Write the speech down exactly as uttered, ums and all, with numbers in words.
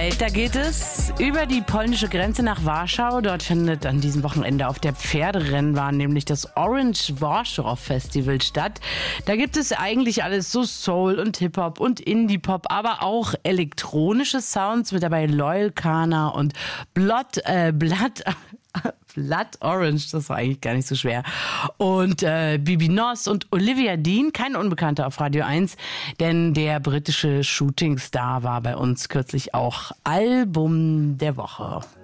Welt. Da geht es über die polnische Grenze nach Warschau. Dort findet an diesem Wochenende auf der Pferderennbahn nämlich das Orange Warschau Festival statt. Da gibt es eigentlich alles, so Soul und Hip-Hop und Indie-Pop, aber auch elektronische Sounds, mit dabei Loyal Kana und Blood, äh, Blood... Blood Orange, das war eigentlich gar nicht so schwer. Und äh, Bibi Noss und Olivia Dean, kein Unbekannter auf Radio eins, denn der britische Shootingstar war bei uns kürzlich auch Album der Woche.